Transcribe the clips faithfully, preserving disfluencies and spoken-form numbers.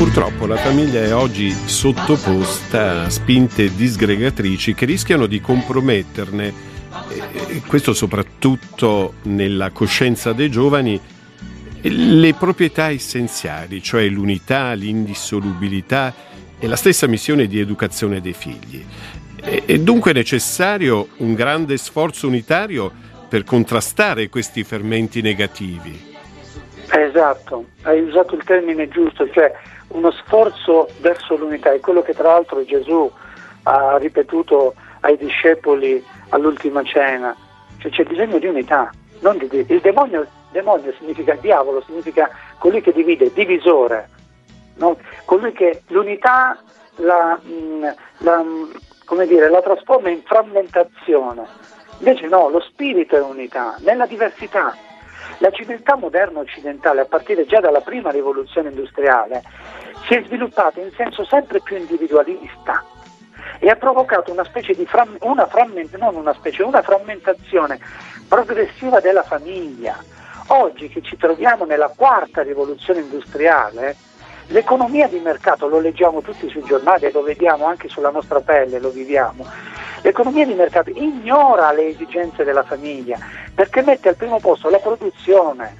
Purtroppo la famiglia è oggi sottoposta a spinte disgregatrici che rischiano di comprometterne, e questo soprattutto nella coscienza dei giovani, le proprietà essenziali, cioè l'unità, l'indissolubilità e la stessa missione di educazione dei figli. È dunque necessario un grande sforzo unitario per contrastare questi fermenti negativi. Esatto, hai usato il termine giusto, cioè uno sforzo verso l'unità, è quello che tra l'altro Gesù ha ripetuto ai discepoli all'ultima cena, cioè c'è bisogno di unità, non di il demonio, demonio significa diavolo, significa colui che divide, divisore, no? Colui che l'unità la, la, come dire, la trasforma in frammentazione, invece no, lo spirito è unità, nella diversità. La civiltà moderna occidentale, a partire già dalla prima rivoluzione industriale, si è sviluppata in senso sempre più individualista e ha provocato una specie di fram- una framment- non una specie, una frammentazione progressiva della famiglia. Oggi che ci troviamo nella quarta rivoluzione industriale, l'economia di mercato, lo leggiamo tutti sui giornali e lo vediamo anche sulla nostra pelle, lo viviamo. L'economia di mercato ignora le esigenze della famiglia perché mette al primo posto la produzione,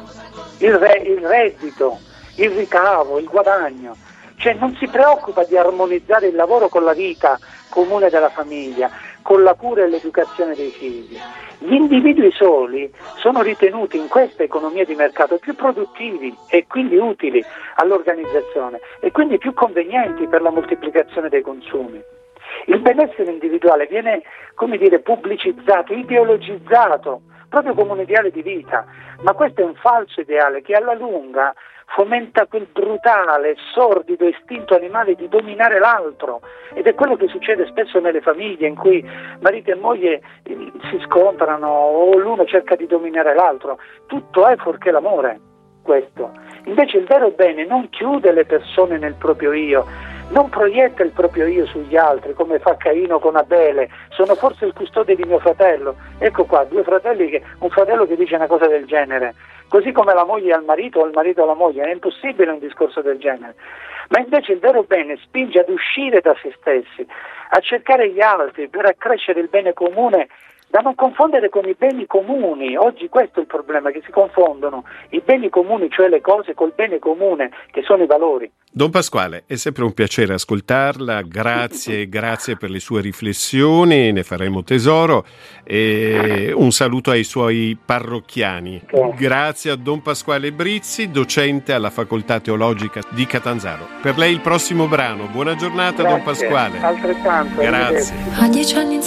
il, re, il reddito, il ricavo, il guadagno, cioè non si preoccupa di armonizzare il lavoro con la vita comune della famiglia, con la cura e l'educazione dei figli. Gli individui soli sono ritenuti in questa economia di mercato più produttivi e quindi utili all'organizzazione e quindi più convenienti per la moltiplicazione dei consumi. Il benessere individuale viene, come dire, pubblicizzato, ideologizzato, proprio come un ideale di vita, ma questo è un falso ideale che alla lunga fomenta quel brutale, sordido istinto animale di dominare l'altro, ed è quello che succede spesso nelle famiglie in cui marito e moglie si scontrano o l'uno cerca di dominare l'altro. Tutto è fuorché l'amore, questo. Invece il vero bene non chiude le persone nel proprio io, non proietta il proprio io sugli altri come fa Caino con Abele, sono forse il custode di mio fratello. Ecco qua, due fratelli, che un fratello che dice una cosa del genere, così come la moglie al marito o il marito alla moglie, è impossibile un discorso del genere. Ma invece il vero bene spinge ad uscire da se stessi, a cercare gli altri per accrescere il bene comune, da non confondere con i beni comuni. Oggi questo è il problema, che si confondono i beni comuni, cioè le cose, col bene comune, che sono i valori. Don Pasquale, è sempre un piacere ascoltarla, grazie, grazie per le sue riflessioni, ne faremo tesoro, e un saluto ai suoi parrocchiani. Okay. Grazie a Don Pasquale Brizzi, docente alla Facoltà Teologica di Catanzaro. Per lei il prossimo brano, buona giornata. Grazie. Don Pasquale. Altrettanto. Grazie. A dieci anni